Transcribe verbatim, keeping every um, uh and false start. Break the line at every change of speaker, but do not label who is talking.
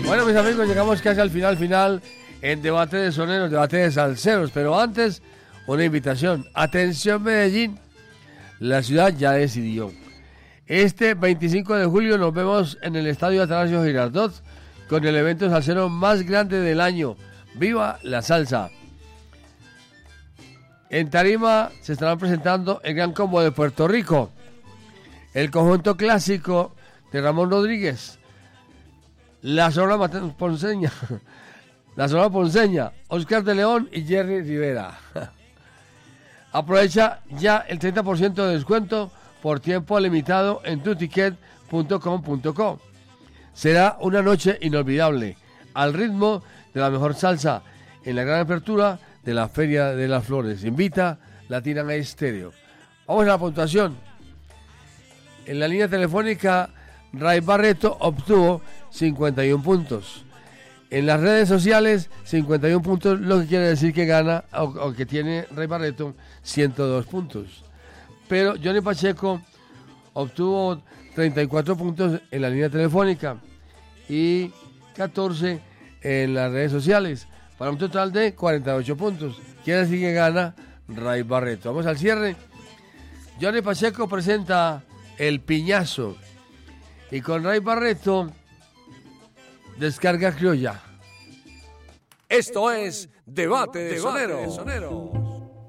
Bueno, mis amigos, llegamos casi al final, final en Debate de Soneros, Debate de Salseros. Pero antes, una invitación. Atención, Medellín. La ciudad ya decidió. Este veinticinco de julio nos vemos en el Estadio Atanasio Girardot con el evento salsero más grande del año. ¡Viva la salsa! En tarima se estarán presentando el Gran Combo de Puerto Rico, el conjunto clásico de Ramón Rodríguez, la Sonora Ponceña, la Sonora Ponceña, Oscar de León y Jerry Rivera. Aprovecha ya el treinta por ciento de descuento por tiempo limitado en tu ticket punto com punto co. Será una noche inolvidable, al ritmo de la mejor salsa, en la gran apertura de la Feria de las Flores. Invita Latina Estéreo. Vamos a la puntuación. En la línea telefónica, Ray Barreto obtuvo cincuenta y uno puntos. En las redes sociales, cincuenta y uno puntos, lo que quiere decir que gana, o, o que tiene Ray Barreto, ciento dos puntos. Pero Johnny Pacheco obtuvo treinta y cuatro puntos en la línea telefónica y catorce en las redes sociales, para un total de cuarenta y ocho puntos. Quiere decir que gana Ray Barreto. Vamos al cierre. Johnny Pacheco presenta El Piñazo y con Ray Barreto, Descarga Criolla.
Esto es Debate de Sonero.